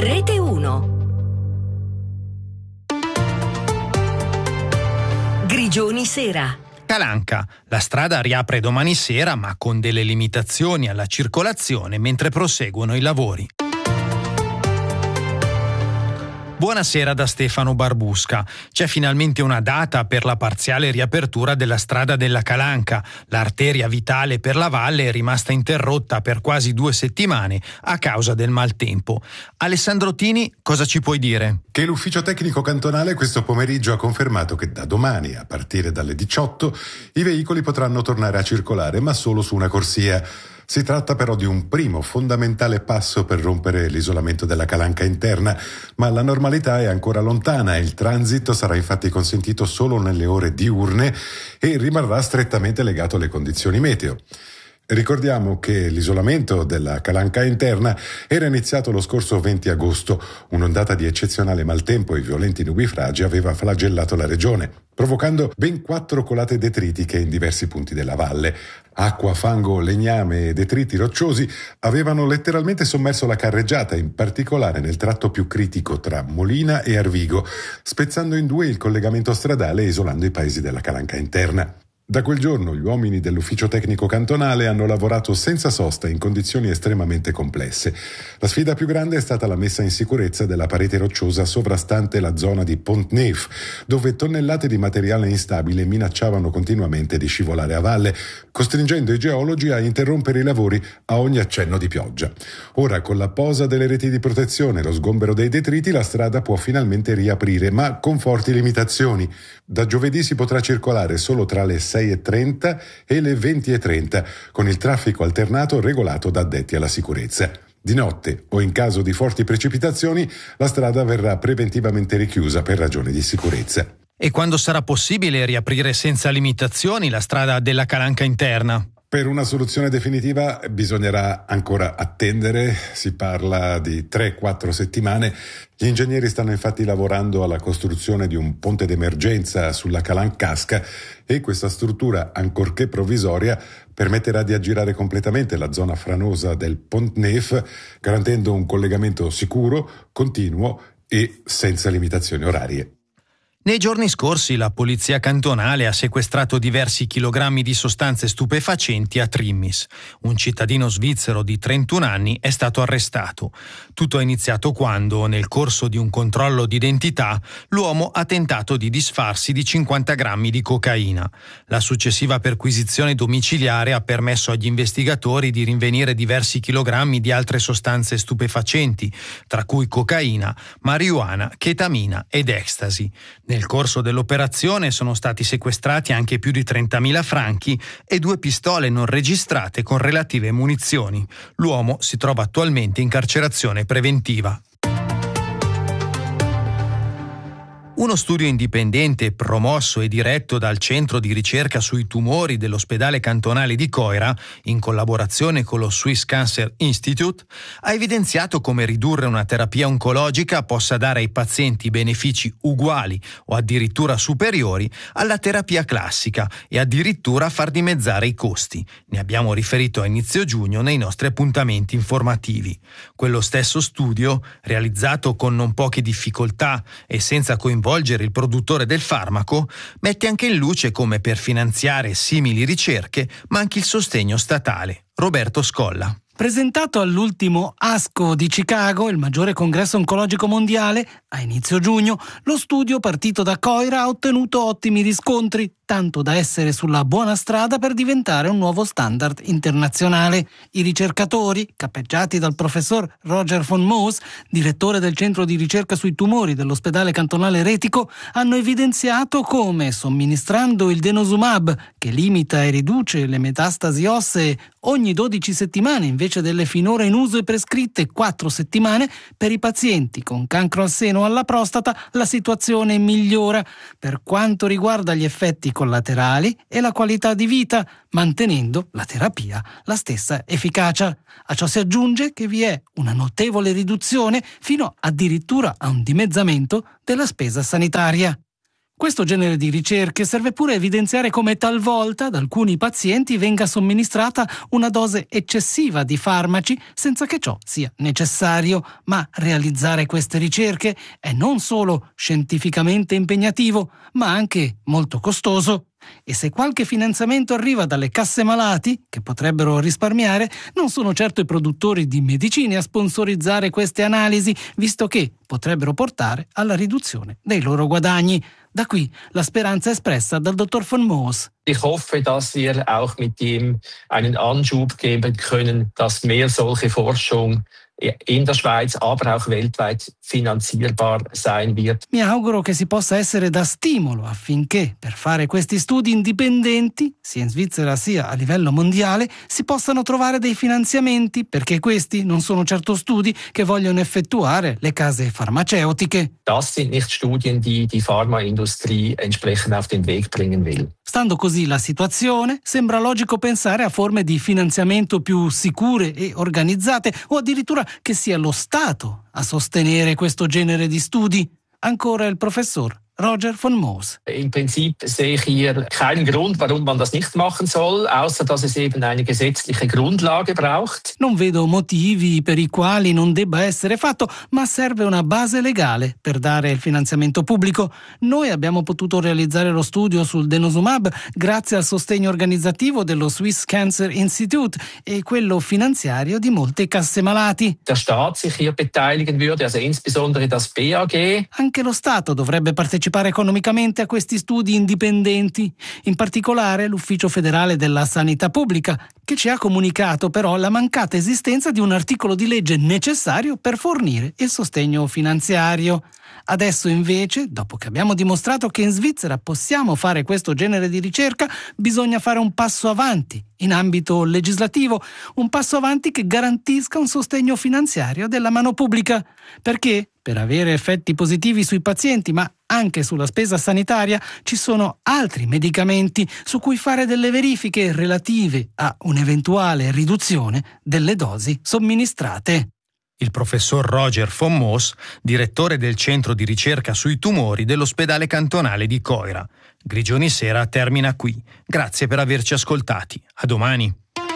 Rete 1. Grigioni sera. Calanca. La strada riapre domani sera, ma con delle limitazioni alla circolazione mentre proseguono i lavori. Buonasera da Stefano Barbusca. C'è finalmente una data per la parziale riapertura della strada della Calanca. L'arteria vitale per la valle è rimasta interrotta per quasi 2 settimane a causa del maltempo. Alessandro Tini, cosa ci puoi dire? Che l'ufficio tecnico cantonale questo pomeriggio ha confermato che da domani, a partire dalle 18, i veicoli potranno tornare a circolare, ma solo su una corsia. Si tratta però di un primo fondamentale passo per rompere l'isolamento della Calanca interna, ma la normalità è ancora lontana e il transito sarà infatti consentito solo nelle ore diurne e rimarrà strettamente legato alle condizioni meteo. Ricordiamo che l'isolamento della Calanca interna era iniziato lo scorso 20 agosto. Un'ondata di eccezionale maltempo e violenti nubifragi aveva flagellato la regione, provocando ben 4 colate detritiche in diversi punti della valle. Acqua, fango, legname e detriti rocciosi avevano letteralmente sommerso la carreggiata, in particolare nel tratto più critico tra Molina e Arvigo, spezzando in 2 il collegamento stradale e isolando i paesi della Calanca interna. Da quel giorno gli uomini dell'ufficio tecnico cantonale hanno lavorato senza sosta in condizioni estremamente complesse. La sfida più grande è stata la messa in sicurezza della parete rocciosa sovrastante la zona di Pont-Neuf, dove tonnellate di materiale instabile minacciavano continuamente di scivolare a valle, costringendo i geologi a interrompere i lavori a ogni accenno di pioggia. Ora, con la posa delle reti di protezione e lo sgombero dei detriti, la strada può finalmente riaprire, ma con forti limitazioni. Da giovedì si potrà circolare solo tra le 6:30 e le 20:30, con il traffico alternato regolato da addetti alla sicurezza. Di notte o in caso di forti precipitazioni, la strada verrà preventivamente richiusa per ragioni di sicurezza. E quando sarà possibile riaprire senza limitazioni la strada della Calanca interna? Per una soluzione definitiva bisognerà ancora attendere, si parla di 3-4 settimane. Gli ingegneri stanno infatti lavorando alla costruzione di un ponte d'emergenza sulla Calancasca e questa struttura, ancorché provvisoria, permetterà di aggirare completamente la zona franosa del Pont-Neuf, garantendo un collegamento sicuro, continuo e senza limitazioni orarie. Nei giorni scorsi la polizia cantonale ha sequestrato diversi chilogrammi di sostanze stupefacenti a Trimmis. Un cittadino svizzero di 31 anni è stato arrestato. Tutto è iniziato quando, nel corso di un controllo d'identità, l'uomo ha tentato di disfarsi di 50 grammi di cocaina. La successiva perquisizione domiciliare ha permesso agli investigatori di rinvenire diversi chilogrammi di altre sostanze stupefacenti, tra cui cocaina, marijuana, chetamina ed ecstasy. Nel corso dell'operazione sono stati sequestrati anche più di 30.000 franchi e 2 pistole non registrate con relative munizioni. L'uomo si trova attualmente in carcerazione preventiva. Uno studio indipendente promosso e diretto dal Centro di ricerca sui tumori dell'ospedale cantonale di Coira, in collaborazione con lo Swiss Cancer Institute, ha evidenziato come ridurre una terapia oncologica possa dare ai pazienti benefici uguali o addirittura superiori alla terapia classica e addirittura far dimezzare i costi. Ne abbiamo riferito a inizio giugno nei nostri appuntamenti informativi. Quello stesso studio, realizzato con non poche difficoltà e senza coinvolgere il produttore del farmaco, mette anche in luce come per finanziare simili ricerche manchi il sostegno statale. Roberto Scolla. Presentato all'ultimo ASCO di Chicago, il maggiore congresso oncologico mondiale, a inizio giugno, lo studio partito da Coira ha ottenuto ottimi riscontri, tanto da essere sulla buona strada per diventare un nuovo standard internazionale. I ricercatori, capeggiati dal professor Roger von Moos, direttore del centro di ricerca sui tumori dell'ospedale cantonale Retico, hanno evidenziato come, somministrando il denosumab, che limita e riduce le metastasi ossee ogni 12 settimane invece delle finora in uso e prescritte 4 settimane, per i pazienti con cancro al seno o alla prostata la situazione migliora per quanto riguarda gli effetti collaterali e la qualità di vita, mantenendo la terapia la stessa efficacia. A ciò si aggiunge che vi è una notevole riduzione fino addirittura a un dimezzamento della spesa sanitaria. Questo genere di ricerche serve pure a evidenziare come talvolta ad alcuni pazienti venga somministrata una dose eccessiva di farmaci senza che ciò sia necessario, ma realizzare queste ricerche è non solo scientificamente impegnativo, ma anche molto costoso. E se qualche finanziamento arriva dalle casse malati, che potrebbero risparmiare, non sono certo i produttori di medicine a sponsorizzare queste analisi, visto che potrebbero portare alla riduzione dei loro guadagni. Da qui la speranza espressa dal dottor von Moos. Ich hoffe, dass wir auch mit dem einen Anschub geben können, dass mehr solche Forschung in der Schweiz, aber auch weltweit finanzierbar sein wird. Mi auguro che si possa essere da stimolo affinché per fare questi studi indipendenti, sia in Svizzera sia a livello mondiale, si possano trovare dei finanziamenti, perché questi non sono certo studi che vogliono effettuare le case farmaceutiche. Das sind nicht Studien, die die Pharmaindustrie entsprechend auf den Weg bringen will. Stando così la situazione, sembra logico pensare a forme di finanziamento più sicure e organizzate, o addirittura che sia lo Stato a sostenere questo genere di studi. Ancora il professor Roger von Moos. Im Prinzip sehe ich hier keinen Grund, warum man das nicht machen soll, außer dass es eben eine gesetzliche Grundlage braucht. Non vedo motivi per i quali non debba essere fatto, ma serve una base legale per dare il finanziamento pubblico. Noi abbiamo potuto realizzare lo studio sul denosumab grazie al sostegno organizzativo dello Swiss Cancer Institute e quello finanziario di molte casse malati. Der Staat sich hier beteiligen würde, also insbesondere das BAG. Anche lo Stato dovrebbe partecipare economicamente a questi studi indipendenti, in particolare l'Ufficio federale della sanità pubblica, che ci ha comunicato però la mancata esistenza di un articolo di legge necessario per fornire il sostegno finanziario. Adesso invece, dopo che abbiamo dimostrato che in Svizzera possiamo fare questo genere di ricerca, bisogna fare un passo avanti in ambito legislativo, un passo avanti che garantisca un sostegno finanziario della mano pubblica, perché per avere effetti positivi sui pazienti, ma anche sulla spesa sanitaria, ci sono altri medicamenti su cui fare delle verifiche relative a un'eventuale riduzione delle dosi somministrate. Il professor Roger von Moos, direttore del centro di ricerca sui tumori dell'ospedale cantonale di Coira. Grigioni Sera termina qui. Grazie per averci ascoltati. A domani.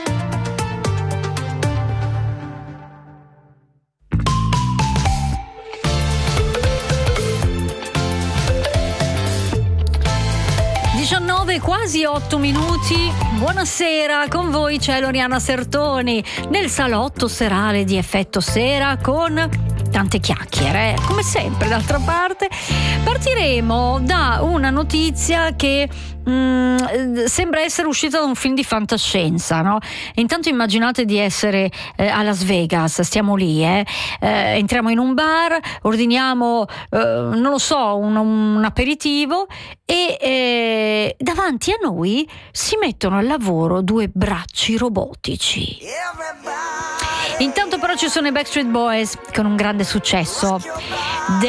Quasi 8 minuti. Buonasera, con voi c'è Loriana Sertoni nel salotto serale di Effetto Sera con tante chiacchiere, come sempre. D'altra parte partiremo da una notizia che sembra essere uscita da un film di fantascienza, no? Intanto immaginate di essere a Las Vegas, stiamo lì, entriamo in un bar, ordiniamo non lo so, un aperitivo e davanti a noi si mettono al lavoro due bracci robotici. Intanto però ci sono i Backstreet Boys con un grande successo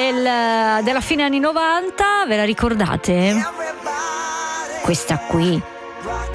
della fine anni 90, ve la ricordate? Questa qui.